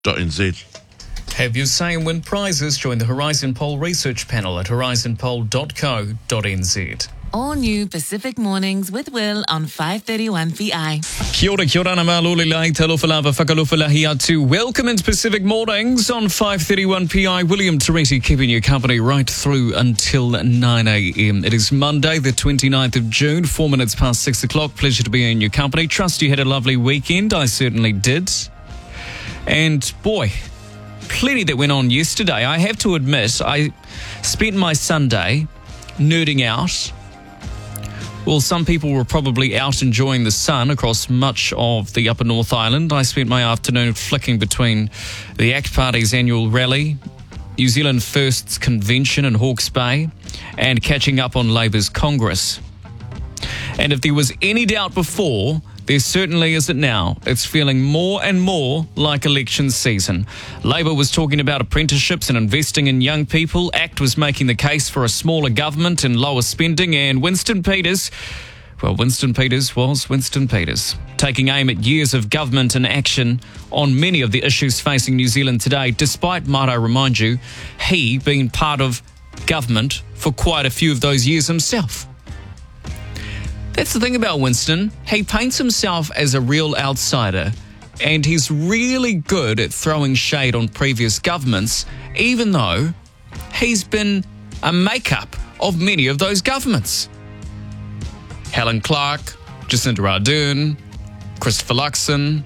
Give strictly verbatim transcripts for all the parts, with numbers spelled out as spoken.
N Z. Have your say and win prizes? Join the Horizon Poll research panel at horizon poll dot co dot n z. All new Pacific Mornings with Will on five thirty-one P I. Kia ora, kia ora, na malole lai, talofa lava, whakalofa lahi atu. Welcome into Pacific Mornings on five thirty-one P I. William Teresi keeping you company right through until nine a.m. It is Monday, the twenty-ninth of June, four minutes past six o'clock. Pleasure to be in your company. Trust you had a lovely weekend. I certainly did. And boy, plenty that went on yesterday. I have to admit, I spent my Sunday nerding out. Well, some people were probably out enjoying the sun across much of the Upper North Island. I spent my afternoon flicking between the ACT Party's annual rally, New Zealand First's convention in Hawke's Bay, and catching up on Labour's Congress. And if there was any doubt before, there certainly isn't now. It's feeling more and more like election season. Labour was talking about apprenticeships and investing in young people. ACT was making the case for a smaller government and lower spending. And Winston Peters, well, Winston Peters was Winston Peters, taking aim at years of government inaction on many of the issues facing New Zealand today, despite, might I remind you, he being part of government for quite a few of those years himself. That's the thing about Winston. He paints himself as a real outsider, and he's really good at throwing shade on previous governments, even though he's been a makeup of many of those governments. Helen Clark, Jacinda Ardern, Christopher Luxon,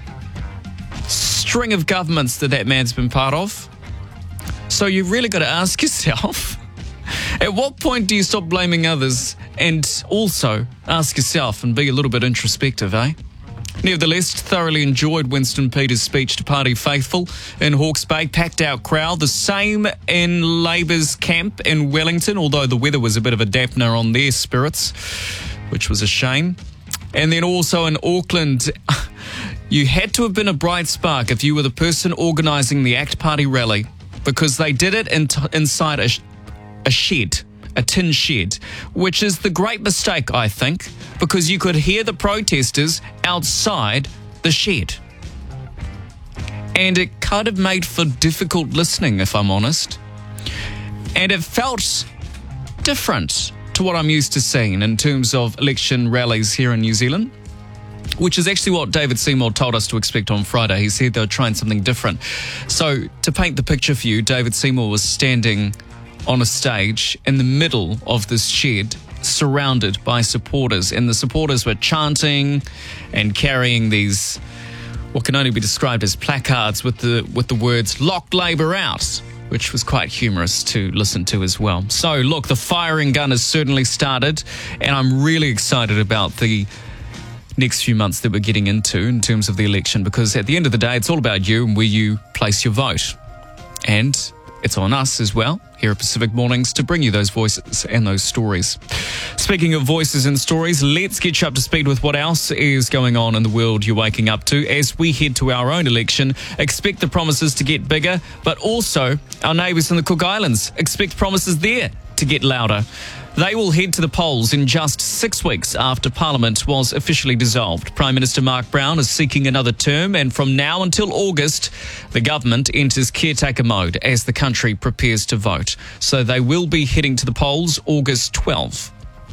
string of governments that that man's been part of. So you've really got to ask yourself, at what point do you stop blaming others and also ask yourself and be a little bit introspective, eh? Nevertheless, thoroughly enjoyed Winston Peters' speech to party faithful in Hawke's Bay. Packed out crowd. The same in Labour's camp in Wellington, although the weather was a bit of a dampener on their spirits, which was a shame. And then also in Auckland, you had to have been a bright spark if you were the person organising the ACT Party rally, because they did it in t- inside a, a shed. A tin shed, which is the great mistake, I think, because you could hear the protesters outside the shed. And it kind of made for difficult listening, if I'm honest. And it felt different to what I'm used to seeing in terms of election rallies here in New Zealand, which is actually what David Seymour told us to expect on Friday. He said they were trying something different. So to paint the picture for you, David Seymour was standing on a stage in the middle of this shed, surrounded by supporters, and the supporters were chanting and carrying these, what can only be described as placards with the with the words "Lock Labour Out," which was quite humorous to listen to as well. So look, the firing gun has certainly started, and I'm really excited about the next few months that we're getting into in terms of the election, because at the end of the day, it's all about you and where you place your vote. And it's on us as well, here at Pacific Mornings, to bring you those voices and those stories. Speaking of voices and stories, let's get you up to speed with what else is going on in the world you're waking up to. As we head to our own election, expect the promises to get bigger, but also our neighbours in the Cook Islands, expect promises there to get louder. They will head to the polls in just six weeks after Parliament was officially dissolved. Prime Minister Mark Brown is seeking another term, and from now until August, the government enters caretaker mode as the country prepares to vote. So they will be heading to the polls August twelfth.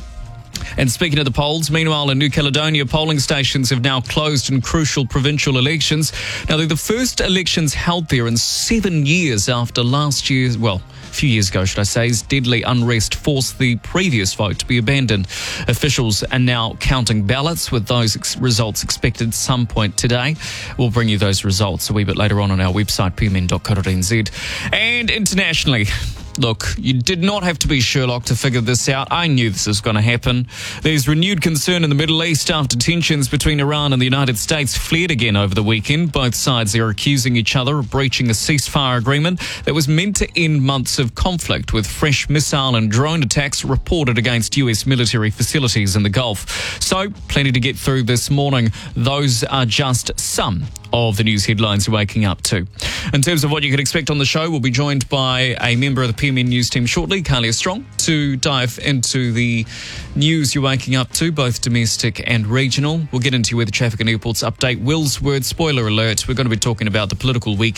And speaking of the polls, meanwhile in New Caledonia, polling stations have now closed in crucial provincial elections. Now, they're the first elections held there in seven years after last year's, well, a few years ago, should I say, deadly unrest forced the previous vote to be abandoned. Officials are now counting ballots, with those ex- results expected some point today. We'll bring you those results a wee bit later on on our website, p m n dot co dot n z. And internationally, look, you did not have to be Sherlock to figure this out. I knew this was going to happen. There's renewed concern in the Middle East after tensions between Iran and the United States flared again over the weekend. Both sides are accusing each other of breaching a ceasefire agreement that was meant to end months of conflict, with fresh missile and drone attacks reported against U S military facilities in the Gulf. So, plenty to get through this morning. Those are just some of the news headlines you're waking up to. In terms of what you can expect on the show, we'll be joined by a member of the P M N News team shortly, Carlia Strong, to dive into the news you're waking up to, both domestic and regional. We'll get into you with the traffic and airports update. Will's word, spoiler alert, we're going to be talking about the political week